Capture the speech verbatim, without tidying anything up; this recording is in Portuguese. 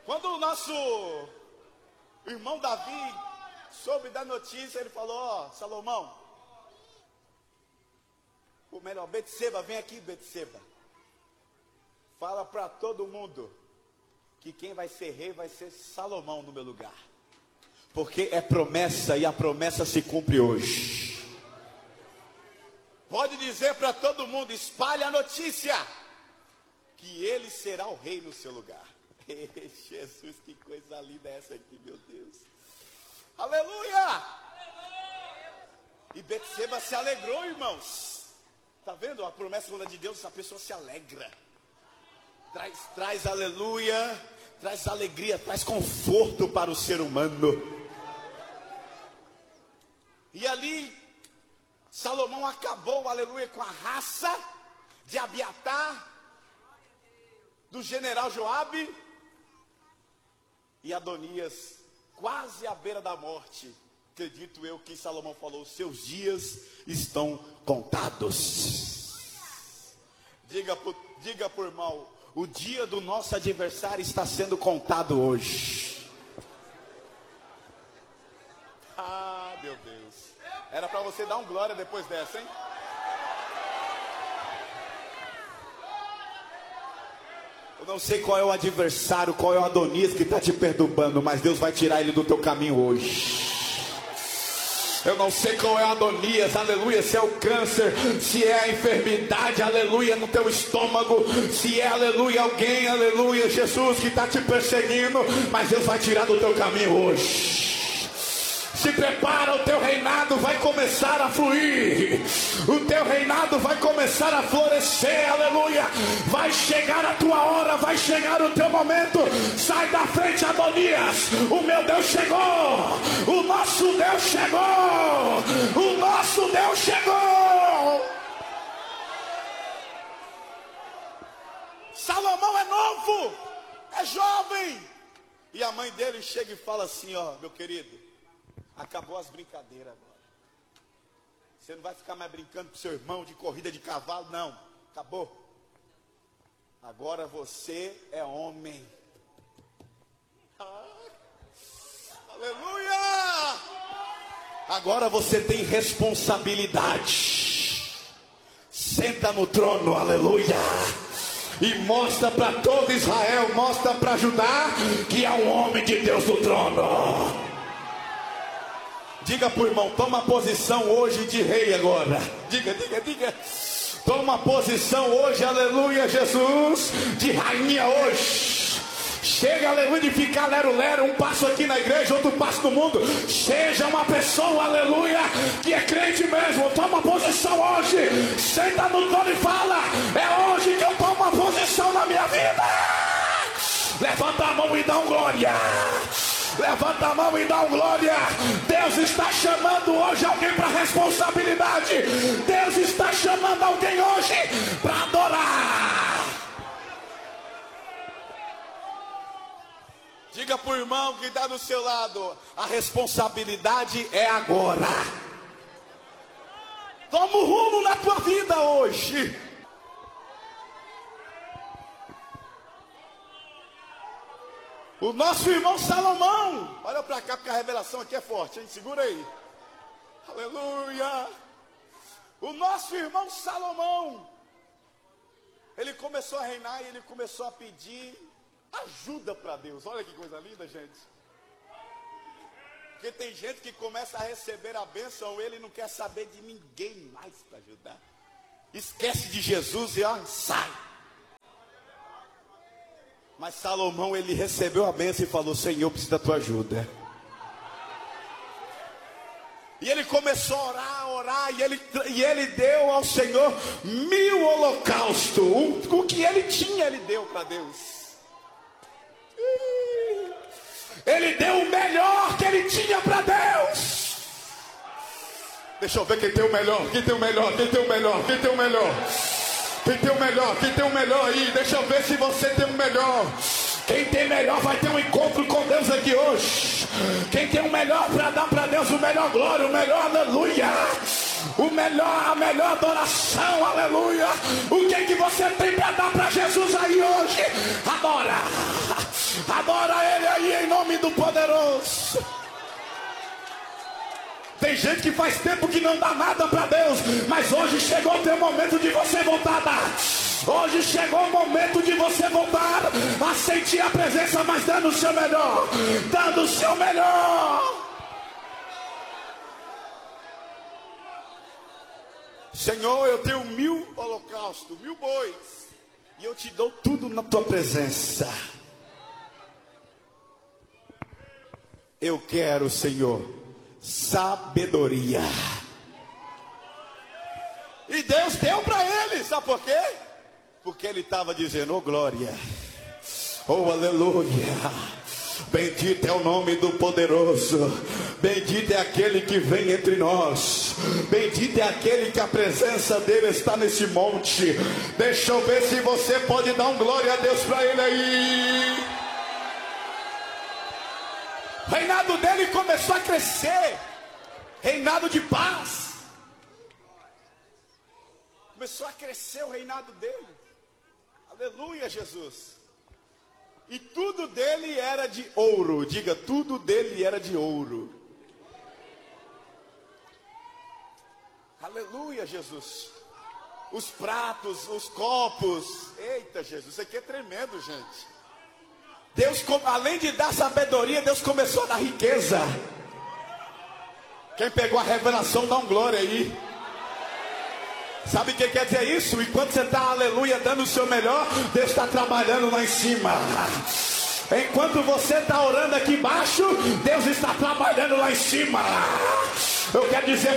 Quando o nosso irmão Davi soube da notícia, ele falou: ó, oh, Salomão, ou melhor, Betseba, vem aqui, Betseba. Fala para todo mundo que quem vai ser rei vai ser Salomão no meu lugar. Porque é promessa e a promessa se cumpre hoje. Pode dizer para todo mundo, espalhe a notícia, que ele será o rei no seu lugar. Jesus, que coisa linda é essa aqui, meu Deus. Aleluia! E Betseba se alegrou, irmãos. Está vendo? A promessa quando é de Deus, a pessoa se alegra. Traz, traz aleluia, traz alegria, traz conforto para o ser humano. E ali, Salomão acabou, aleluia, com a raça de Abiatar, do general Joabe, e Adonias, quase à beira da morte. Acredito eu que Salomão falou: seus dias estão contados. Diga por, diga por irmão, o dia do nosso adversário está sendo contado hoje. Ah, meu Deus. Era para você dar um glória depois dessa, hein? Eu não sei qual é o adversário, qual é o Adonias que está te perturbando, mas Deus vai tirar ele do teu caminho hoje. Eu não sei qual é o Adonias, aleluia, se é o câncer, se é a enfermidade, aleluia, no teu estômago, se é, aleluia, alguém, aleluia, Jesus, que está te perseguindo, mas Deus vai tirar do teu caminho hoje. Se prepara, o teu reinado vai começar a fluir, o teu reinado vai começar a florescer, aleluia. Vai chegar a tua hora, vai chegar o teu momento. Sai da frente, Adonias. O meu Deus chegou, o nosso Deus chegou, o nosso Deus chegou. Salomão é novo, é jovem. E a mãe dele chega e fala assim: ó, meu querido, acabou as brincadeiras agora. Você não vai ficar mais brincando com seu irmão de corrida de cavalo, não. Acabou. Agora você é homem. Ah, aleluia! Agora você tem responsabilidade. Senta no trono, aleluia. E mostra para todo Israel, mostra para Judá que é um homem de Deus no trono. Diga para o irmão, toma posição hoje de rei agora. Diga, diga, diga. Toma posição hoje, aleluia, Jesus, de rainha hoje. Chega, aleluia, de ficar lero-lero, um passo aqui na igreja, outro passo no mundo. Seja uma pessoa, aleluia, que é crente mesmo. Toma posição hoje. Senta no trono e fala: é hoje que eu tomo uma posição na minha vida. Levanta a mão e dá um glória. Levanta a mão e dá um glória. Deus está chamando hoje alguém para responsabilidade. Deus está chamando alguém hoje para adorar. Diga para o irmão que está do seu lado: a responsabilidade é agora. Toma um rumo na tua vida hoje. O nosso irmão Salomão, olha para cá porque a revelação aqui é forte, hein? Segura aí. Aleluia. O nosso irmão Salomão, ele começou a reinar e ele começou a pedir ajuda para Deus. Olha que coisa linda, gente. Porque tem gente que começa a receber a bênção, ele não quer saber de ninguém mais para ajudar. Esquece de Jesus e ó, sai. Mas Salomão, ele recebeu a bênção e falou: Senhor, eu preciso da tua ajuda. E ele começou a orar, a orar, e ele, e ele deu ao Senhor mil holocaustos. O, o que ele tinha, ele deu para Deus. Ele deu o melhor que ele tinha para Deus. Deixa eu ver quem tem o melhor, quem tem o melhor, quem tem o melhor, quem tem o melhor. Quem tem o melhor, quem tem o melhor aí, deixa eu ver se você tem o melhor. Quem tem melhor vai ter um encontro com Deus aqui hoje. Quem tem o melhor para dar para Deus, o melhor glória, o melhor aleluia, o melhor, a melhor adoração, aleluia. O que é que você tem para dar para Jesus aí hoje? Adora, Adora Ele aí em nome do poderoso. Tem gente que faz tempo que não dá nada para Deus, mas hoje chegou o teu momento de você voltar a dar. Hoje chegou o momento de você voltar a sentir a presença, mas dando o seu melhor, dando o seu melhor. Senhor, eu tenho mil holocaustos, mil bois, e eu te dou tudo na tua presença. Eu quero, Senhor, sabedoria. E Deus deu para ele, sabe por quê? Porque ele estava dizendo, oh glória, oh aleluia. Bendito é o nome do poderoso. Bendito é aquele que vem entre nós. Bendito é aquele que a presença dele está nesse monte. Deixa eu ver se você pode dar um glória a Deus para ele aí. O reinado dele começou a crescer. Reinado de paz. Começou a crescer o reinado dele. Aleluia, Jesus. E tudo dele era de ouro. Diga, tudo dele era de ouro. Aleluia, Jesus. Os pratos, os copos. Eita, Jesus, isso aqui é tremendo, gente. Deus, além de dar sabedoria, Deus começou a dar riqueza. Quem pegou a revelação, dá um glória aí. Sabe o que quer dizer isso? Enquanto você está, aleluia, dando o seu melhor, Deus está trabalhando lá em cima. Enquanto você está orando aqui embaixo, Deus está trabalhando lá em cima. Eu quero dizer